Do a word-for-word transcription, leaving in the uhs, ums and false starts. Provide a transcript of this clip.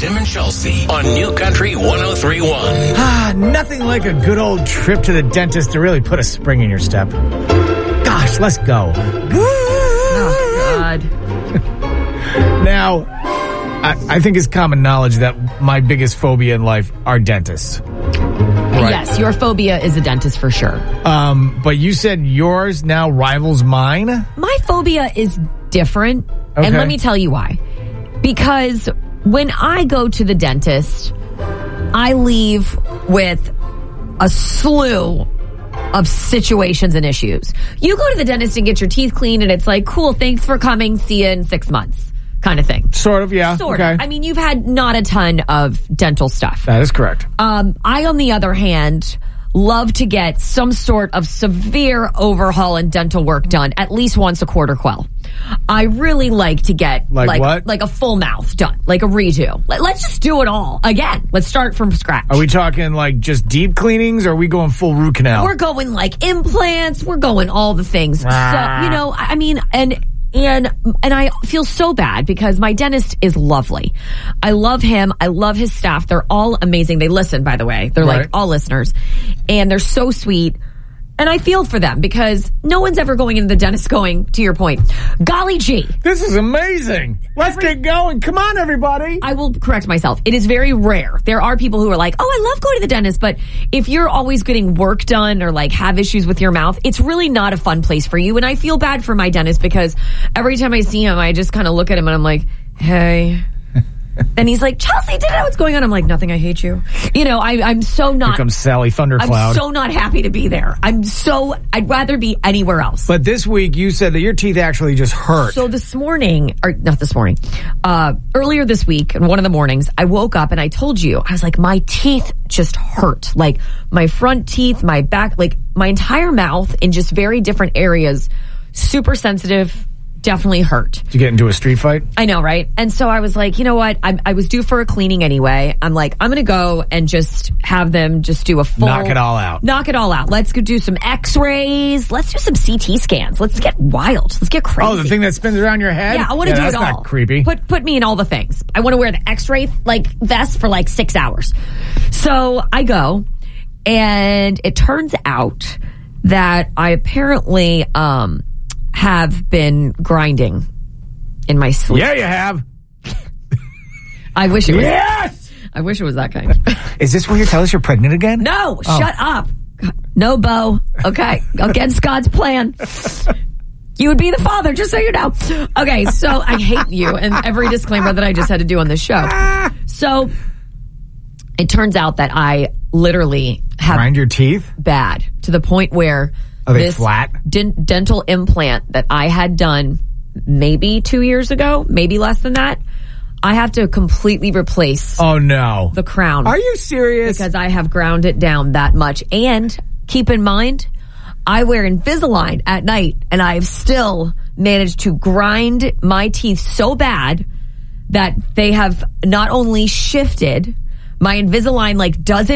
Tim and Chelsea on New Country one oh three point one. Ah, nothing like a good old trip to the dentist to really put a spring in your step. Gosh, let's go. Oh, God. Now, I, I think it's common knowledge that my biggest phobia in life are dentists. Right. Yes, your phobia is a dentist for sure. Um, but you said yours now rivals mine? My phobia is different. Okay. And let me tell you why. Because when I go to the dentist, I leave with a slew of situations and issues. You go to the dentist and get your teeth cleaned and it's like, cool, thanks for coming. See you in six months. Kind of thing. Sort of, yeah. Sort okay. of. I mean, you've had not a ton of dental stuff. That is correct. Um, I, on the other hand, love to get some sort of severe overhaul and dental work done at least once a quarter quell. I really like to get like, like, what? like a full mouth done, like a redo. Let, let's just do it all again. Let's start from scratch. Are we talking like just deep cleanings or are we going full root canal? We're going like implants. We're going all the things. Ah. So, you know, I mean, and... And and I feel so bad because my dentist is lovely. I love him. I love his staff. They're all amazing. They listen, by the way. They're right. like all listeners. And they're so sweet. And I feel for them because no one's ever going into the dentist going, to your point, golly gee. This is amazing. Let's get going. Come on, everybody. I will correct myself. It is very rare. There are people who are like, oh, I love going to the dentist. But if you're always getting work done or like have issues with your mouth, it's really not a fun place for you. And I feel bad for my dentist because every time I see him, I just kind of look at him and I'm like, hey. And he's like, Chelsea, did I know what's going on? I'm like, nothing, I hate you. You know, I, I'm so not... Here comes Sally Thundercloud. I'm so not happy to be there. I'm so... I'd rather be anywhere else. But this week, you said that your teeth actually just hurt. So this morning, or not this morning, uh, earlier this week, in one of the mornings, I woke up and I told you, I was like, my teeth just hurt. Like, my front teeth, my back, like, my entire mouth in just very different areas, super sensitive, definitely hurt. Did you get into a street fight? I know, right? And so I was like, you know what? I, I was due for a cleaning anyway. I'm like, I'm going to go and just have them just do a full... Knock it all out. Knock it all out. Let's go do some x-rays. Let's do some C T scans. Let's get wild. Let's get crazy. Oh, the thing that spins around your head? Yeah, I want to yeah, do it that's all. Not creepy. Put put me in all the things. I want to wear the x-ray like vest for like six hours. So I go, and it turns out that I apparently um have been grinding in my sleep. Yeah, you have. I wish it was. Yes! I wish it was that kind. Is this where you tell us you're pregnant again? No, Oh. shut up. No, Bo. Okay, against God's plan. You would be the father, just so you know. Okay, so I hate you and every disclaimer that I just had to do on this show. So it turns out that I literally have Grind your teeth? bad to the point where Are they this flat? den- dental implant that I had done maybe two years ago, maybe less than that, I have to completely replace Oh, no. the crown. Are you serious? Because I have ground it down that much. And keep in mind, I wear Invisalign at night, and I've still managed to grind my teeth so bad that they have not only shifted, my Invisalign like doesn't